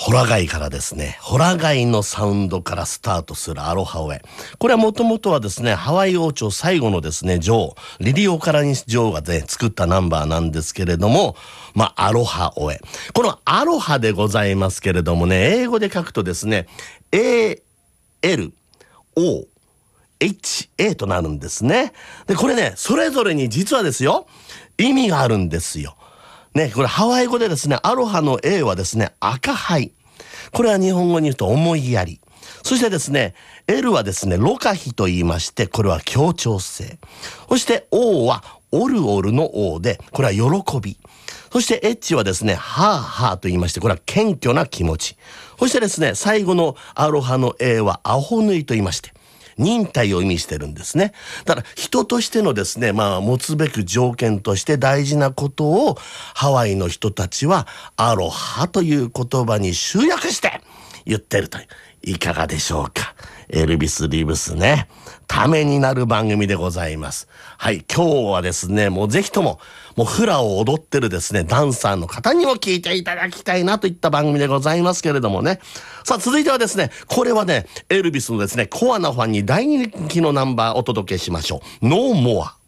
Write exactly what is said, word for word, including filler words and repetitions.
ホラガイからですね、ホラガイのサウンドからスタートするアロハオエ。これはもともとはですね、ハワイ王朝最後のですね、女王、リリオ・カラニス女王がね、作ったナンバーなんですけれども、まあ、アロハオエ。このアロハでございますけれどもね、英語で書くとですね、エーエルオーエイチエー となるんですね。で、これね、それぞれに実はですよ、意味があるんですよ。ね、これハワイ語でですね、アロハの A はですね、赤灰。これは日本語に言うと思いやり。そしてですね、L はですね、ロカヒと言いまして、これは協調性。そして O はオルオルの O で、これは喜び。そして H はですね、ハーハーと言いまして、これは謙虚な気持ち。そしてですね、最後のアロハの A はアホヌイと言いまして、忍耐を意味してるんですね。だから人としてのですね、まあ持つべく条件として大事なことをハワイの人たちはアロハという言葉に集約して言ってるという。いかがでしょうか。エルビス・リブスね。ためになる番組でございます。はい、今日はですね、もうぜひとも、もうフラを踊ってるですね、ダンサーの方にも聞いていただきたいなといった番組でございますけれどもね。さあ、続いてはですね、これはね、エルビスのですね、コアなファンに大人気のナンバーをお届けしましょう。ノーモア。